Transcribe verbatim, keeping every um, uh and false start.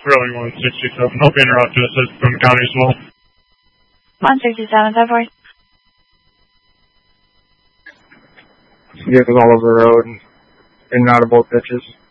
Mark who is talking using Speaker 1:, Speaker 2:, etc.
Speaker 1: Rolling one sixty-seven. Hope you interrupted. It says Boone County as well.
Speaker 2: one sixty-seven, ten four.
Speaker 3: Vehicles all over the road and in and out of both ditches.